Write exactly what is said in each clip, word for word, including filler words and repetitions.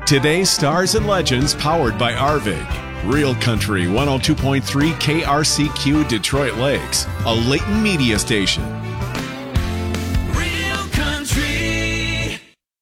Today's Stars and Legends powered by Arvig. Real Country one oh two point three K R C Q Detroit Lakes, a Layton media station. Real Country.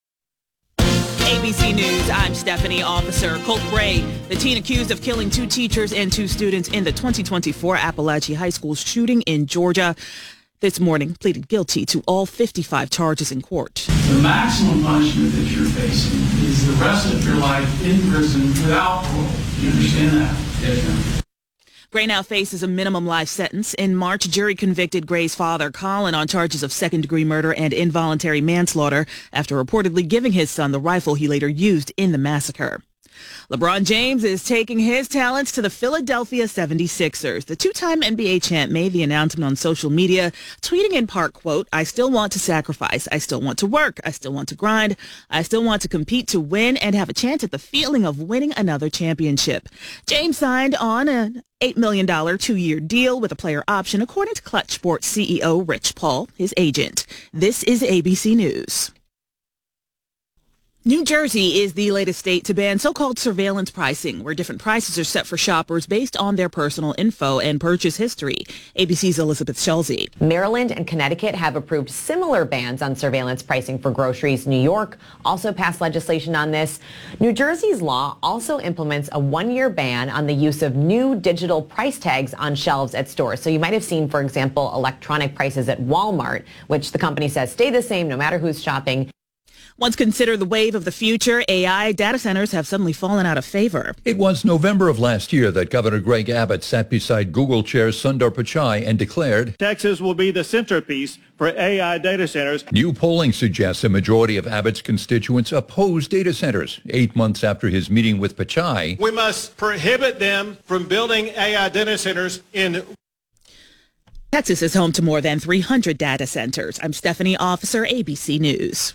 A B C News, I'm Stephanie. Officer Colt Gray, the teen accused of killing two teachers and two students in the twenty twenty-four Appalachia High School shooting in Georgia, this morning pleaded guilty to all fifty-five charges in court. The maximum punishment that you're facing is the rest of your life in prison without parole. You understand that? Yes, ma'am. Gray now faces a minimum life sentence. In March, jury convicted Gray's father, Colin, on charges of second-degree murder and involuntary manslaughter after reportedly giving his son the rifle he later used in the massacre. LeBron James is taking his talents to the Philadelphia seventy-sixers. The two-time N B A champ made the announcement on social media, tweeting in part, quote, "I still want to sacrifice. I still want to work. I still want to grind. I still want to compete to win and have a chance at the feeling of winning another championship." James signed on an eight million dollars two-year deal with a player option, according to Clutch Sports C E O Rich Paul, his agent. This is A B C News. New Jersey is the latest state to ban so-called surveillance pricing, where different prices are set for shoppers based on their personal info and purchase history. A B C's Elizabeth Schulze. Maryland and Connecticut have approved similar bans on surveillance pricing for groceries. New York also passed legislation on this. New Jersey's law also implements a one-year ban on the use of new digital price tags on shelves at stores. So you might have seen, for example, electronic prices at Walmart, which the company says stay the same no matter who's shopping. Once considered the wave of the future, A I data centers have suddenly fallen out of favor. It was November of last year that Governor Greg Abbott sat beside Google Chair Sundar Pichai and declared, "Texas will be the centerpiece for A I data centers." New polling suggests a majority of Abbott's constituents oppose data centers. Eight months after his meeting with Pichai, "We must prohibit them from building A I data centers in..." Texas is home to more than three hundred data centers. I'm Stephanie Officer, A B C News.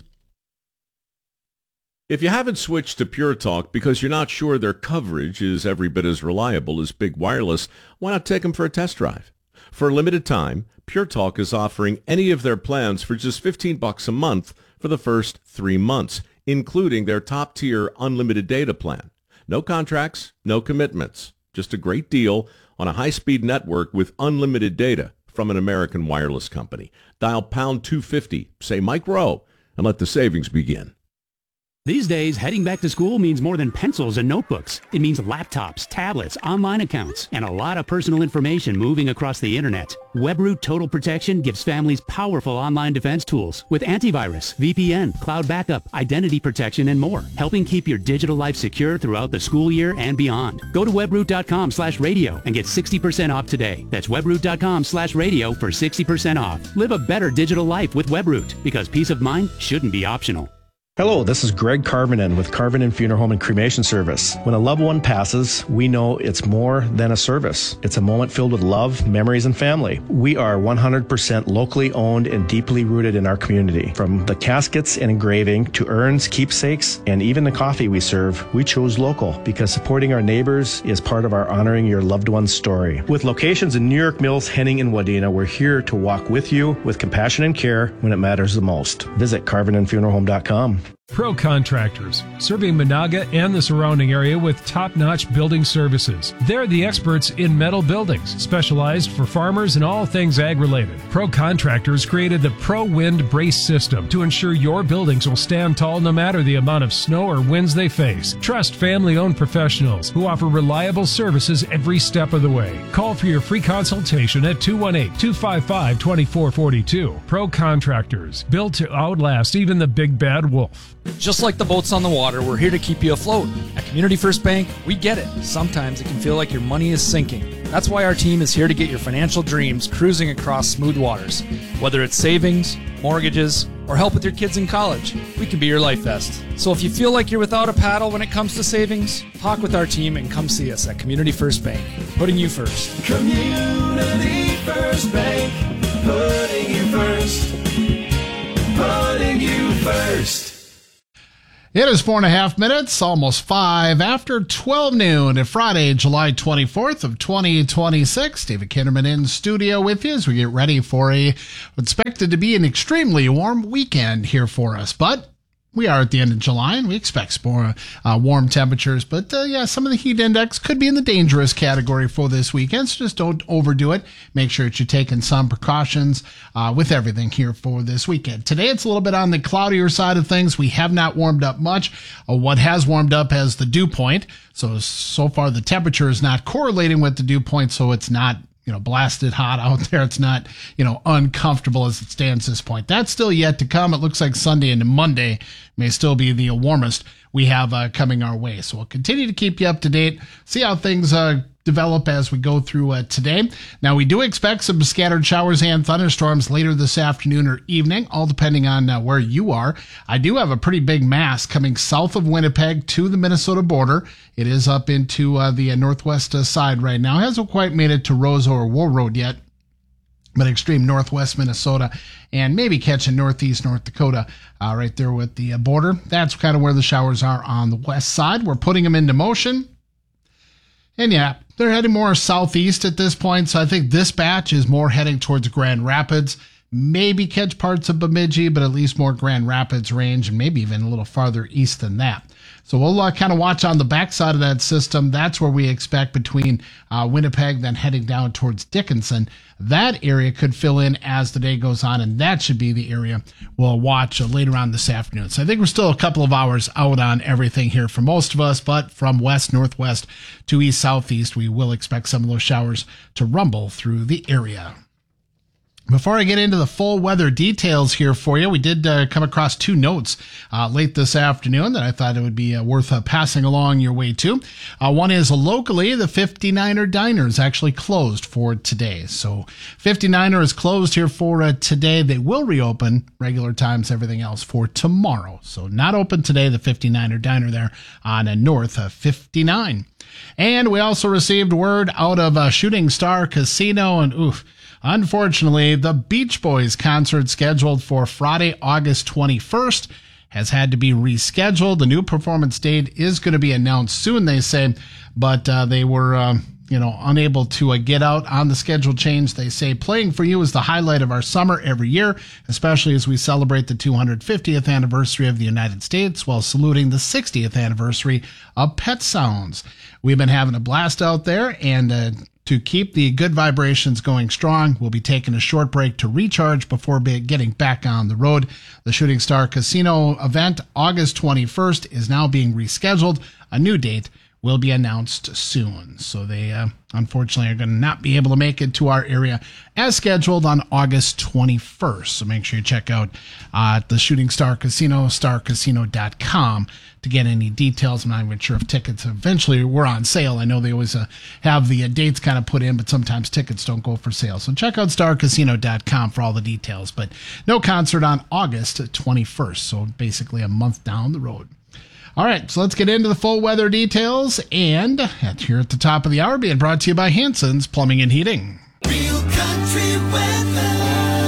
If you haven't switched to Pure Talk because you're not sure their coverage is every bit as reliable as Big Wireless, why not take them for a test drive? For a limited time, Pure Talk is offering any of their plans for just fifteen bucks a month for the first three months, including their top-tier unlimited data plan. No contracts, no commitments, just a great deal on a high-speed network with unlimited data from an American wireless company. Dial pound two fifty, say Mike Rowe, and let the savings begin. These days, heading back to school means more than pencils and notebooks. It means laptops, tablets, online accounts, and a lot of personal information moving across the internet. WebRoot Total Protection gives families powerful online defense tools with antivirus, V P N, cloud backup, identity protection, and more, helping keep your digital life secure throughout the school year and beyond. Go to webroot.com slash radio and get sixty percent off today. That's webroot.com slash radio for sixty percent off. Live a better digital life with WebRoot, because peace of mind shouldn't be optional. Hello, this is Greg Carvinen with Carvinen Funeral Home and Cremation Service. When a loved one passes, we know it's more than a service. It's a moment filled with love, memories, and family. We are one hundred percent locally owned and deeply rooted in our community. From the caskets and engraving to urns, keepsakes, and even the coffee we serve, we chose local because supporting our neighbors is part of our honoring your loved one's story. With locations in New York Mills, Henning, and Wadena, we're here to walk with you with compassion and care when it matters the most. Visit carvinen funeral home dot com. Pro Contractors, serving Monaga and the surrounding area with top-notch building services. They're the experts in metal buildings, specialized for farmers and all things ag-related. Pro Contractors created the Pro Wind Brace System to ensure your buildings will stand tall no matter the amount of snow or winds they face. Trust family-owned professionals who offer reliable services every step of the way. Call for your free consultation at two one eight, two five five, two four four two. Pro Contractors, built to outlast even the big bad wolf. Just like the boats on the water, we're here to keep you afloat. At Community First Bank, we get it. Sometimes it can feel like your money is sinking. That's why our team is here to get your financial dreams cruising across smooth waters. Whether it's savings, mortgages, or help with your kids in college, we can be your life vest. So if you feel like you're without a paddle when it comes to savings, talk with our team and come see us at Community First Bank, putting you first. Community First Bank, putting you first, putting you first. It is four and a half minutes, almost five after twelve noon, Friday, July twenty-fourth of twenty twenty-six. David Kinderman in studio with you as we get ready for a expected to be an extremely warm weekend here for us. But we are at the end of July, and we expect more uh, warm temperatures. But, uh, yeah, some of the heat index could be in the dangerous category for this weekend, so just don't overdo it. Make sure that you're taking some precautions uh, with everything here for this weekend. Today, it's a little bit on the cloudier side of things. We have not warmed up much. Uh, what has warmed up has the dew point. So, so far, the temperature is not correlating with the dew point, so it's not you know, blasted hot out there. It's not, you know, uncomfortable as it stands this point. That's still yet to come. It looks like Sunday into Monday may still be the warmest we have uh, coming our way. So we'll continue to keep you up to date, see how things uh, develop as we go through uh, today. Now, we do expect some scattered showers and thunderstorms later this afternoon or evening, all depending on uh, where you are. I do have a pretty big mass coming south of Winnipeg to the Minnesota border. It is up into uh, the uh, northwest uh, side right now. It hasn't quite made it to Roseau or Wool Road yet, but extreme northwest Minnesota and maybe catching northeast North Dakota uh, right there with the uh, border. That's kind of where the showers are on the west side. We're putting them into motion. And yeah, they're heading more southeast at this point, so I think this batch is more heading towards Grand Rapids. Maybe catch parts of Bemidji, but at least more Grand Rapids range, and maybe even a little farther east than that. So we'll uh, kind of watch on the backside of that system. That's where we expect between uh, Winnipeg, then heading down towards Dickinson. That area could fill in as the day goes on, and that should be the area we'll watch uh, later on this afternoon. So I think we're still a couple of hours out on everything here for most of us, but from west, northwest to east, southeast, we will expect some of those showers to rumble through the area. Before I get into the full weather details here for you, we did uh, come across two notes uh, late this afternoon that I thought it would be uh, worth uh, passing along your way to. Uh, one is locally, the fifty-niner Diner is actually closed for today. So fifty-niner is closed here for uh, today. They will reopen regular times, everything else for tomorrow. So not open today, the fifty-niner Diner there on uh, North uh, fifty-nine. And we also received word out of uh, Shooting Star Casino, and oof, unfortunately, the Beach Boys concert scheduled for Friday, August twenty-first has had to be rescheduled. The new performance date is going to be announced soon, they say, but uh, they were, uh, you know, unable to uh, get out on the schedule change. They say playing for you is the highlight of our summer every year, especially as we celebrate the two hundred fiftieth anniversary of the United States while saluting the sixtieth anniversary of Pet Sounds. We've been having a blast out there, and uh, to keep the good vibrations going strong, we'll be taking a short break to recharge before getting back on the road. The Shooting Star Casino event, August twenty-first, is now being rescheduled. A new date will be announced soon. So they, uh, unfortunately, are going to not be able to make it to our area as scheduled on August twenty-first. So make sure you check out uh, the Shooting Star Casino, star casino dot com, to get any details. I'm not even sure if tickets eventually were on sale. I know they always uh, have the uh, dates kind of put in, but sometimes tickets don't go for sale. So check out star casino dot com for all the details. But no concert on August twenty-first, so basically a month down the road. All right, so let's get into the full weather details. And at, here at the top of the hour, being brought to you by Hanson's Plumbing and Heating. Real country weather.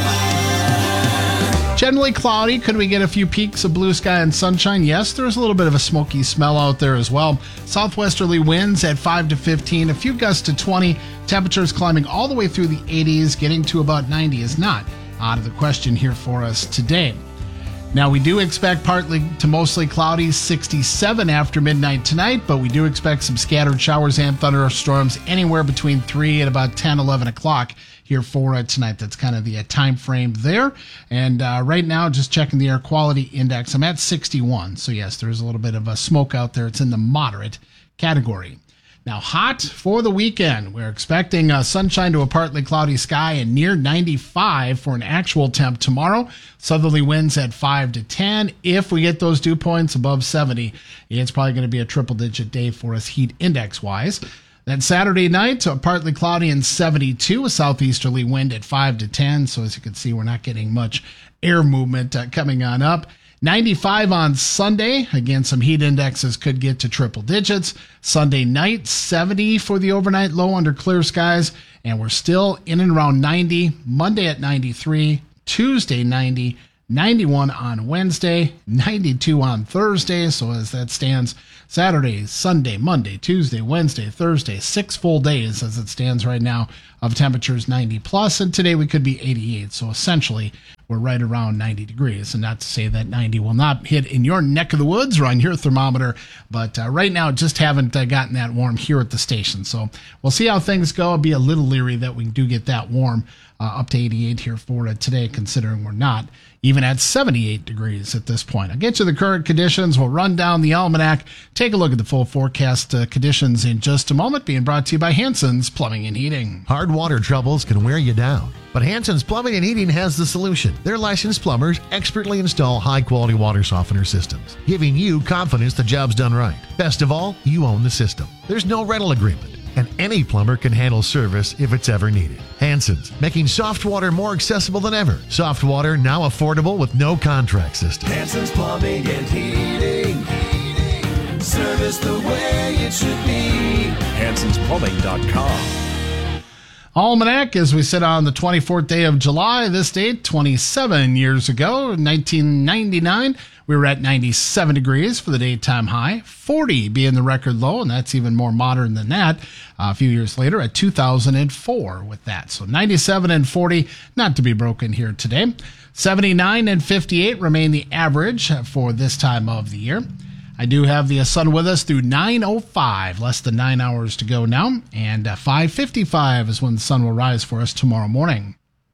Generally cloudy. Could we get a few peaks of blue sky and sunshine? Yes, there's a little bit of a smoky smell out there as well. Southwesterly winds at five to fifteen, a few gusts to twenty. Temperatures climbing all the way through the eighties, getting to about ninety is not out of the question here for us today. Now, we do expect partly to mostly cloudy, sixty-seven after midnight tonight, but we do expect some scattered showers and thunderstorms anywhere between three and about ten, eleven o'clock here for uh, tonight. That's kind of the uh, time frame there. And uh, right now, just checking the air quality index, I'm at sixty-one. So yes, there's a little bit of a smoke out there. It's in the moderate category. Now, hot for the weekend. We're expecting uh, sunshine to a partly cloudy sky and near ninety-five for an actual temp tomorrow. Southerly winds at five to ten. If we get those dew points above seventy, it's probably going to be a triple-digit day for us heat index-wise. Then Saturday night, uh, partly cloudy and seventy-two, a southeasterly wind at five to ten. So as you can see, we're not getting much air movement uh, coming on up. ninety-five on Sunday. Again, some heat indexes could get to triple digits. Sunday night, seventy for the overnight low under clear skies. And we're still in and around ninety. Monday at ninety-three. Tuesday, ninety. ninety-one on Wednesday. ninety-two on Thursday. So as that stands, Saturday, Sunday, Monday, Tuesday, Wednesday, Thursday, six full days as it stands right now of temperatures ninety plus. And today we could be eighty-eight. So essentially, we're right around ninety degrees. And not to say that ninety will not hit in your neck of the woods or on your thermometer, but uh, right now just haven't uh, gotten that warm here at the station. So we'll see how things go. I'll be a little leery that we do get that warm uh, up to eighty-eight here for uh, today, considering we're not even at seventy-eight degrees at this point. I'll get you the current conditions. We'll run down the almanac, take a look at the full forecast uh, conditions in just a moment, being brought to you by Hanson's Plumbing and Heating. Hard water troubles can wear you down, but Hanson's Plumbing and Heating has the solution. Their licensed plumbers expertly install high-quality water softener systems, giving you confidence the job's done right. Best of all, you own the system. There's no rental agreement, and any plumber can handle service if it's ever needed. Hanson's, making soft water more accessible than ever. Soft water now affordable with no contract system. Hanson's Plumbing and Heating. Heating. Service the way it should be. Hansons Plumbing dot com. Almanac, as we sit on the twenty-fourth day of July, this date, twenty-seven years ago, nineteen ninety-nine, we were at ninety-seven degrees for the daytime high, forty being the record low, and that's even more modern than that. Uh, a few years later at two thousand four with that. So ninety-seven and forty, not to be broken here today. seventy-nine and fifty-eight remain the average for this time of the year. I do have the sun with us through nine oh five, less than nine hours to go now, and uh, five fifty-five is when the sun will rise for us tomorrow morning.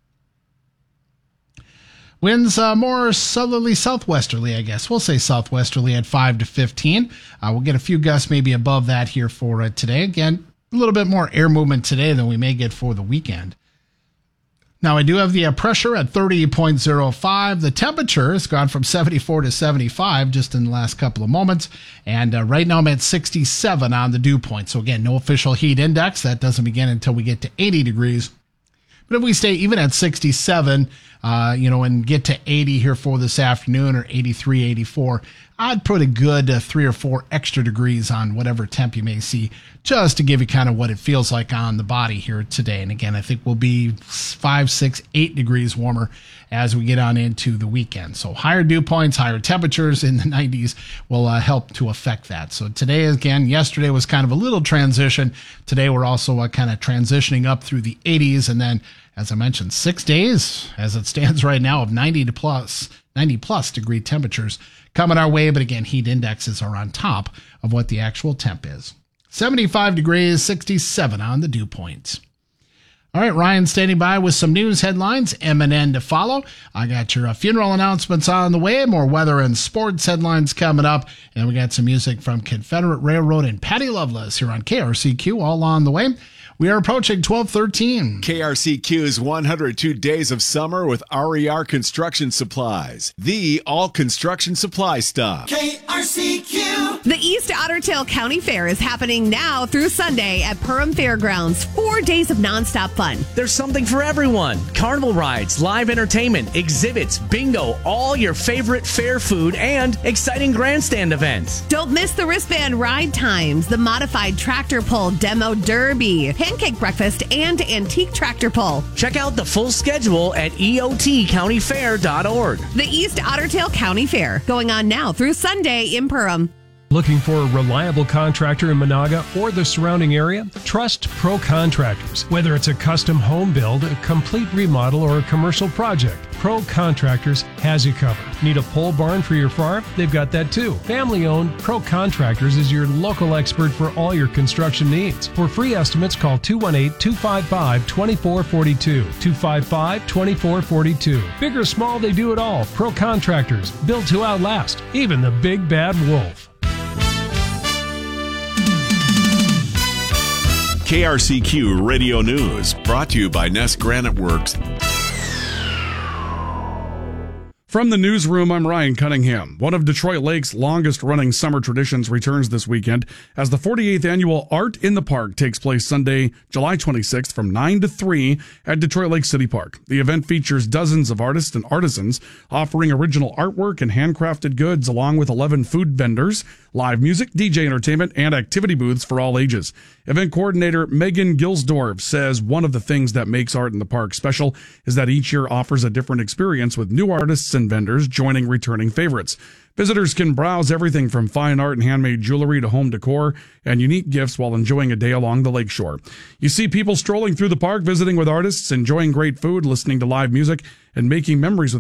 Winds uh, more southerly, southwesterly, I guess. We'll say southwesterly at five to fifteen. Uh, we'll get a few gusts maybe above that here for uh, today. Again, a little bit more air movement today than we may get for the weekend. Now, I do have the uh, pressure at thirty point oh five. The temperature has gone from seventy-four to seventy-five just in the last couple of moments. And uh, right now I'm at sixty-seven on the dew point. So again, no official heat index. That doesn't begin until we get to eighty degrees. But if we stay even at sixty-seven, uh, you know, and get to eighty here for this afternoon, or eighty-three, eighty-four, I'd put a good uh, three or four extra degrees on whatever temp you may see, just to give you kind of what it feels like on the body here today. And again, I think we'll be five, six, eight degrees warmer as we get on into the weekend. So higher dew points, higher temperatures in the nineties will uh, help to affect that. So today, again, yesterday was kind of a little transition. Today we're also uh, kind of transitioning up through the eighties, and then, as I mentioned, six days as it stands right now of ninety to plus, ninety plus degree temperatures coming our way. But again, heat indexes are on top of what the actual temp is. seventy-five degrees, sixty-seven on the dew point. All right, Ryan standing by with some news headlines, M and N to follow. I got your uh, funeral announcements on the way, more weather and sports headlines coming up, and we got some music from Confederate Railroad and Patty Loveless here on K R C Q, all on the way. We are approaching twelve thirteen. K R C Q's one hundred two Days of Summer with R E R Construction Supplies. The all construction supply stop. K R C Q. The East Otter Tail County Fair is happening now through Sunday at Perham Fairgrounds. Four days of nonstop fun. There's something for everyone. Carnival rides, live entertainment, exhibits, bingo, all your favorite fair food, and exciting grandstand events. Don't miss the wristband ride times, the modified tractor pull demo derby, pancake breakfast, and antique tractor pull. Check out the full schedule at E O T county fair dot org. The East Otter Tail County Fair, going on now through Sunday in Perham. Looking for a reliable contractor in Monaga or the surrounding area? Trust Pro Contractors. Whether it's a custom home build, a complete remodel, or a commercial project, Pro Contractors has you covered. Need a pole barn for your farm? They've got that too. Family owned, Pro Contractors is your local expert for all your construction needs. For free estimates, call two one eight, two five five, two four four two, two five five, two four four two. Big or small, they do it all. Pro Contractors, built to outlast even the big bad wolf. K R C Q Radio News, brought to you by Nest Granite Works. From the newsroom, I'm Ryan Cunningham. One of Detroit Lake's longest-running summer traditions returns this weekend as the forty-eighth annual Art in the Park takes place Sunday, July twenty-sixth from nine to three at Detroit Lake City Park. The event features dozens of artists and artisans offering original artwork and handcrafted goods, along with eleven food vendors, live music, D J entertainment, and activity booths for all ages. Event coordinator Megan Gilsdorf says one of the things that makes Art in the Park special is that each year offers a different experience, with new artists and vendors joining returning favorites. Visitors can browse everything from fine art and handmade jewelry to home decor and unique gifts while enjoying a day along the lakeshore. You see people strolling through the park, visiting with artists, enjoying great food, listening to live music, and making memories with